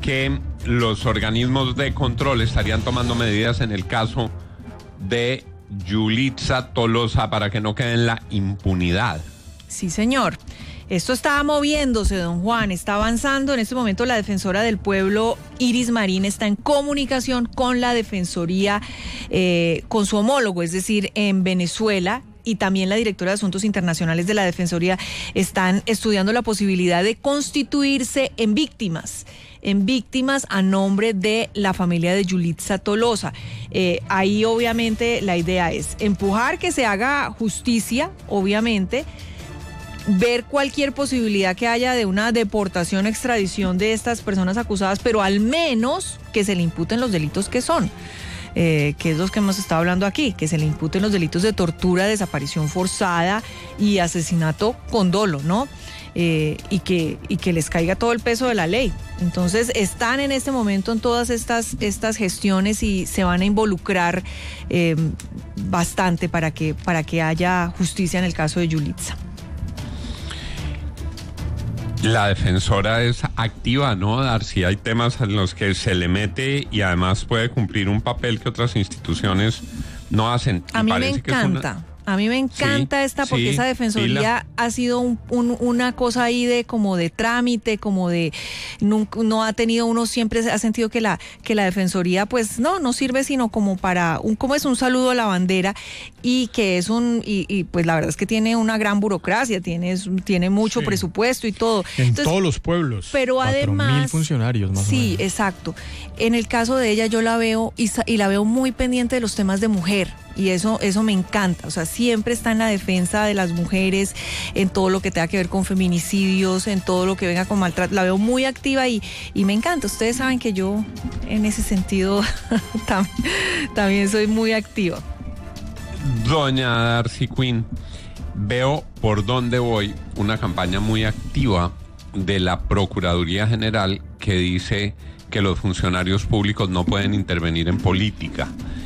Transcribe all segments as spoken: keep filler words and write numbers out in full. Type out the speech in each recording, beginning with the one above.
que los organismos de control estarían tomando medidas en el caso de Yulitza Tolosa para que no quede en la impunidad. Sí, señor. Esto está moviéndose, don Juan, está avanzando. En este momento la defensora del pueblo, Iris Marín, está en comunicación con la defensoría, eh, con su homólogo, es decir, en Venezuela. Y también la directora de Asuntos Internacionales de la Defensoría están estudiando la posibilidad de constituirse en víctimas, en víctimas a nombre de la familia de Yulitza Tolosa. Eh, ahí obviamente la idea es empujar que se haga justicia, obviamente, ver cualquier posibilidad que haya de una deportación, extradición de estas personas acusadas, pero al menos que se le imputen los delitos que son. Eh, que es los que hemos estado hablando aquí, que se le imputen los delitos de tortura, desaparición forzada y asesinato con dolo, ¿no? Eh, y que, y que les caiga todo el peso de la ley. Entonces están en este momento en todas estas, estas gestiones y se van a involucrar eh, bastante para que, para que haya justicia en el caso de Yulitza. La defensora es activa, ¿no, Darcy? Hay temas en los que se le mete y además puede cumplir un papel que otras instituciones no hacen. A mí me encanta. A mí me encanta sí, esta, porque sí, esa defensoría sí, ha sido un, un, una cosa ahí de como de trámite, como de no, no ha tenido, uno siempre ha sentido que la que la defensoría pues no no sirve sino como para un como es un saludo a la bandera, y que es un y, y pues la verdad es que tiene una gran burocracia, tiene tiene mucho sí. presupuesto y todo. En Entonces, todos los pueblos. Pero además mil funcionarios más sí, o menos. Exacto. En el caso de ella yo la veo y, y la veo muy pendiente de los temas de mujer. Y eso, eso me encanta, o sea, siempre está en la defensa de las mujeres, en todo lo que tenga que ver con feminicidios, en todo lo que venga con maltrato, la veo muy activa y, y me encanta. Ustedes saben que yo en ese sentido también, también soy muy activa. Doña Darcy Quinn, veo por dónde voy una campaña muy activa de la Procuraduría General que dice que los funcionarios públicos no pueden intervenir en política.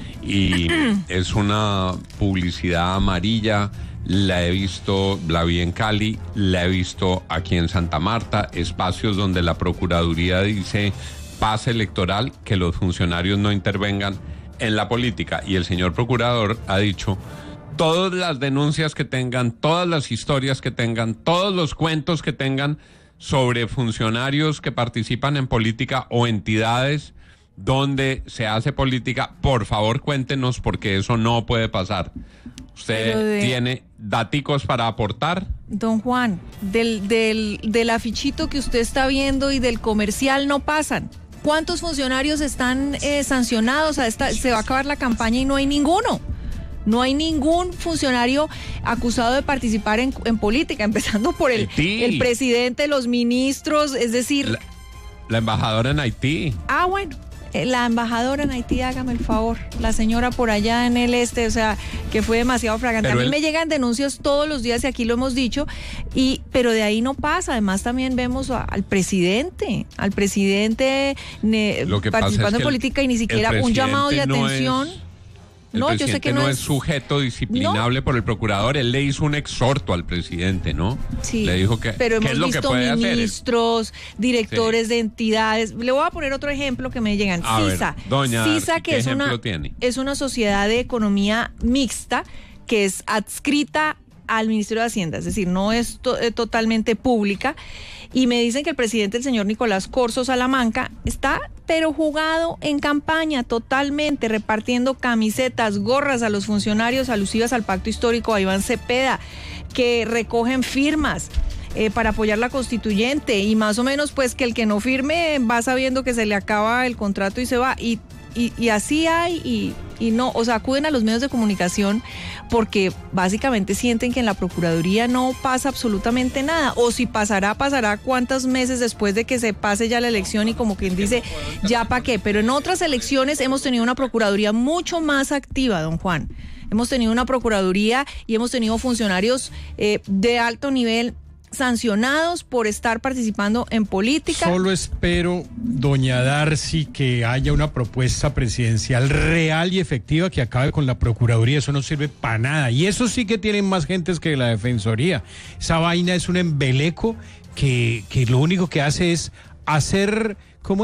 Y es una publicidad amarilla, la he visto, la vi en Cali, la he visto aquí en Santa Marta, espacios donde la Procuraduría dice pase electoral, que los funcionarios no intervengan en la política. Y el señor procurador ha dicho, todas las denuncias que tengan, todas las historias que tengan, todos los cuentos que tengan sobre funcionarios que participan en política o entidades donde se hace política, por favor cuéntenos, porque eso no puede pasar. ¿Usted de... tiene daticos para aportar? Don Juan, del, del, del afichito que usted está viendo y del comercial no pasan. ¿Cuántos funcionarios están eh, sancionados? A esta, se va a acabar la campaña y no hay ninguno. No hay ningún funcionario acusado de participar en, en política, empezando por el, el presidente, los ministros, es decir... La, la embajadora en Haití. Ah, bueno. La embajadora en Haití, hágame el favor, la señora por allá en el este, o sea, que fue demasiado fragante. Pero a mí él... me llegan denuncias todos los días y aquí lo hemos dicho, y pero de ahí no pasa. Además también vemos a, al presidente, al presidente ne, participando en política y ni siquiera un llamado de atención. No es... El no, presidente yo sé que no, no es, es sujeto disciplinable no. por el procurador. Él le hizo un exhorto al presidente, ¿no? Sí, le dijo que, pero hemos ¿qué es lo visto que puede ministros, hacer? directores sí. de entidades. Le voy a poner otro ejemplo que me llegan. A CISA. Ver, doña CISA, Darcy, que ¿qué es ejemplo una, tiene? es una sociedad de economía mixta que es adscrita al Ministerio de Hacienda, es decir, no es to- eh, totalmente pública, y me dicen que el presidente, el señor Nicolás Corzo Salamanca, está pero jugado en campaña totalmente, repartiendo camisetas, gorras a los funcionarios alusivas al pacto histórico a Iván Cepeda, que recogen firmas eh, para apoyar la constituyente, y más o menos pues que el que no firme va sabiendo que se le acaba el contrato y se va, y Y, y así hay, y, y no, o sea, acuden a los medios de comunicación porque básicamente sienten que en la Procuraduría no pasa absolutamente nada, o si pasará, pasará cuántos meses después de que se pase ya la elección y como quien dice, ya para qué. Pero en otras elecciones hemos tenido una Procuraduría mucho más activa, don Juan. Hemos tenido una Procuraduría y hemos tenido funcionarios eh, de alto nivel sancionados por estar participando en política. Solo espero, doña Darcy, que haya una propuesta presidencial real y efectiva que acabe con la Procuraduría. Eso no sirve para nada. Y eso sí que tienen más gentes que la Defensoría. Esa vaina es un embeleco que, que lo único que hace es hacer